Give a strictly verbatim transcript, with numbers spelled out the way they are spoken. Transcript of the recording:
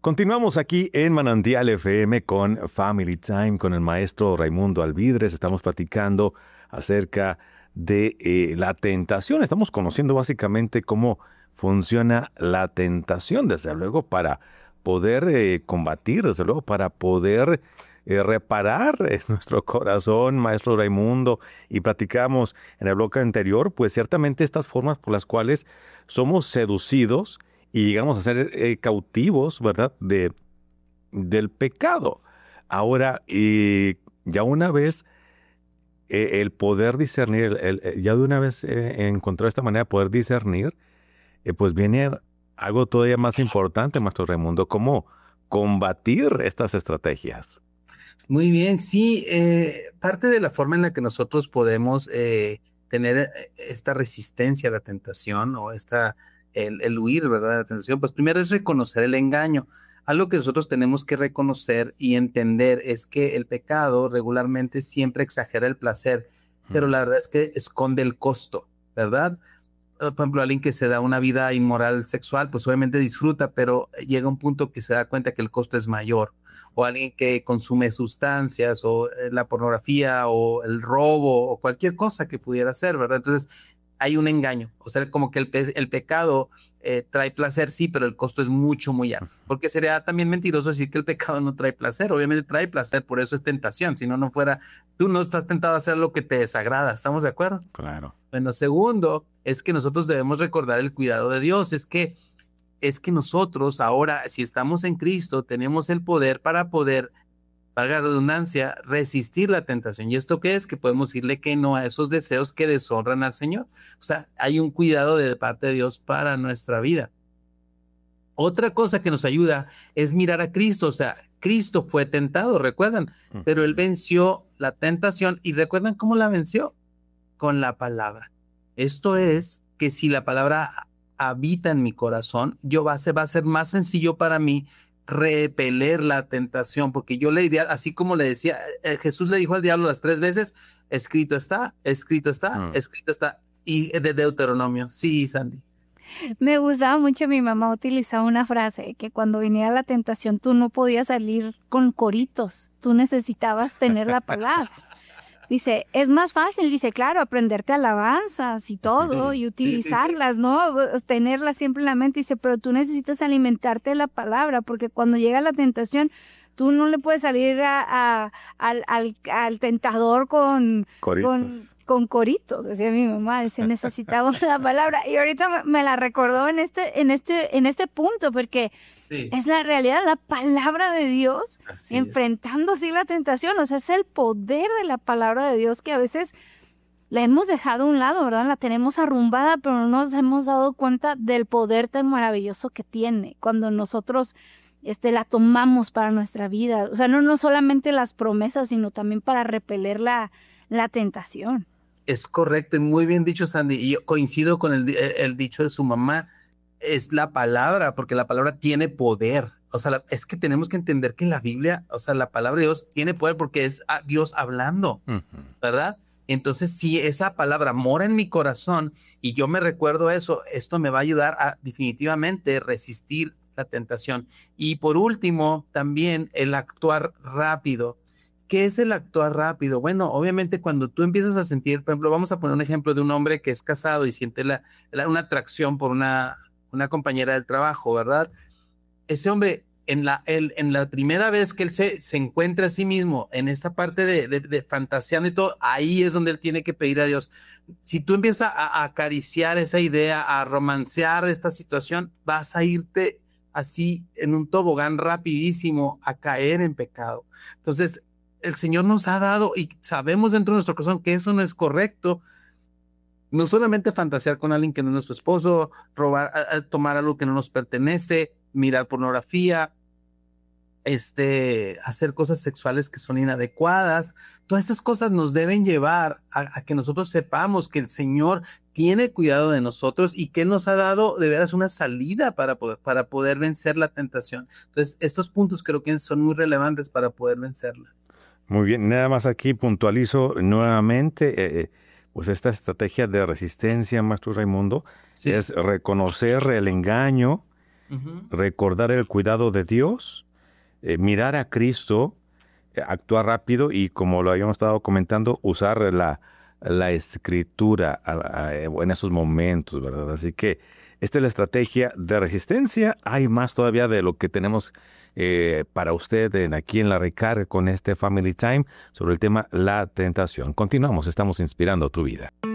Continuamos aquí en Manantial F M con Family Time, con el maestro Raimundo Alvidres. Estamos platicando acerca de eh, la tentación. Estamos conociendo básicamente cómo funciona la tentación, desde luego, para poder eh, combatir, desde luego, para poder eh, reparar eh, nuestro corazón, maestro Raimundo. Y platicamos en el bloque anterior, pues ciertamente estas formas por las cuales somos seducidos y llegamos a ser eh, cautivos, ¿verdad?, de, del pecado. Ahora, eh, ya una vez eh, el poder discernir, el, el- eh, ya de una vez eh, encontrar esta manera de poder discernir, eh, pues viene algo todavía más importante, Maestro Raimundo, cómo combatir estas estrategias. Muy bien, sí, eh, parte de la forma en la que nosotros podemos eh, tener eh, esta resistencia a la tentación o esta, el, el huir, ¿verdad?, de la tentación, pues primero es reconocer el engaño. Algo que nosotros tenemos que reconocer y entender es que el pecado regularmente siempre exagera el placer, pero Mm. la verdad es que esconde el costo, ¿verdad? Eh, Por ejemplo, alguien que se da una vida inmoral sexual, pues obviamente disfruta, pero llega un punto que se da cuenta que el costo es mayor. O alguien que consume sustancias, o eh, la pornografía, o el robo, o cualquier cosa que pudiera ser, ¿verdad? Entonces, hay un engaño. O sea, como que el, pe- el pecado eh, trae placer, sí, pero el costo es mucho, muy alto. Porque sería también mentiroso decir que el pecado no trae placer. Obviamente trae placer, por eso es tentación. Si no, no fuera, tú no estás tentado a hacer lo que te desagrada. ¿Estamos de acuerdo? Claro. Bueno, segundo, es que nosotros debemos recordar el cuidado de Dios. Es que, es que nosotros ahora, si estamos en Cristo, tenemos el poder para poder, valga la redundancia, resistir la tentación. ¿Y esto qué es? Que podemos decirle que no a esos deseos que deshonran al Señor. O sea, hay un cuidado de parte de Dios para nuestra vida. Otra cosa que nos ayuda es mirar a Cristo. O sea, Cristo fue tentado, recuerdan, pero Él Ujú. venció la tentación. ¿Y recuerdan cómo la venció? Con la palabra. Esto Sí. es que si la palabra habita en mi corazón, yo va a ser, va a ser más sencillo para mí repeler la tentación, porque yo le diría, así como le decía, eh, Jesús le dijo al diablo las tres veces, escrito está, escrito está, Mm. escrito está, y de Deuteronomio. Sí, Sandy. Me gustaba mucho, mi mamá utilizaba una frase que cuando viniera la tentación tú no podías salir con coritos, tú necesitabas tener la palabra. Dice, es más fácil, dice, claro, aprenderte alabanzas y todo Sí, y sí, sí, sí. utilizarlas, ¿no? Tenerlas siempre en la mente, dice, pero tú necesitas alimentarte de la palabra, porque cuando llega la tentación, tú no le puedes salir a, a- al, al, al tentador con, con, Coritos. con coritos, decía mi mamá, dice, necesitaba la palabra. Y ahorita me, me la recordó en este, en este, en este punto, porque Sí, es la realidad, la palabra de Dios así es. enfrentando así la tentación. O sea, es el poder de la palabra de Dios que a veces la hemos dejado a un lado, ¿verdad? La tenemos arrumbada, pero no nos hemos dado cuenta del poder tan maravilloso que tiene cuando nosotros este, la tomamos para nuestra vida. O sea, no, no solamente las promesas, sino también para repeler la, la tentación. Es correcto y muy bien dicho, Sandy. Y yo coincido con el, di- el dicho de su mamá. Es la palabra, porque la palabra tiene poder. O sea, la- es que tenemos que entender que en la Biblia, o sea, la palabra de Dios tiene poder porque es a Dios hablando, Ujú. ¿verdad? Entonces, si esa palabra mora en mi corazón y yo me recuerdo eso, esto me va a ayudar a definitivamente resistir la tentación. Y por último, también el actuar rápido. ¿Qué es el actuar rápido? Bueno, obviamente cuando tú empiezas a sentir, por ejemplo, vamos a poner un ejemplo de un hombre que es casado y siente la, la- una atracción por una, una compañera del trabajo, ¿verdad? Ese hombre, en la, el- en la primera vez que él se, se encuentra a sí mismo en esta parte de, de, de fantaseando y todo, ahí es donde él tiene que pedir a Dios. Si tú empiezas a, a acariciar esa idea, a romancear esta situación, vas a irte así en un tobogán rapidísimo a caer en pecado. Entonces, el Señor nos ha dado y sabemos dentro de nuestro corazón que eso no es correcto. No solamente fantasear con alguien que no es nuestro esposo, robar, a- a tomar algo que no nos pertenece, mirar pornografía, este, hacer cosas sexuales que son inadecuadas. Todas estas cosas nos deben llevar a, a que nosotros sepamos que el Señor tiene cuidado de nosotros y que Él nos ha dado de veras una salida para poder, para poder vencer la tentación. Entonces, estos puntos creo que son muy relevantes para poder vencerla. Muy bien, nada más aquí puntualizo nuevamente, eh, eh, pues esta estrategia de resistencia, Maestro Raimundo, Sí. es reconocer el engaño, Ujú. recordar el cuidado de Dios, eh, mirar a Cristo, eh, actuar rápido y, como lo habíamos estado comentando, usar la, la escritura a- a- en esos momentos, ¿verdad? Así que esta es la estrategia de resistencia. Hay más todavía de lo que tenemos eh, para usted en, aquí en La Recarga con este Family Time sobre el tema la tentación. Continuamos, estamos inspirando tu vida.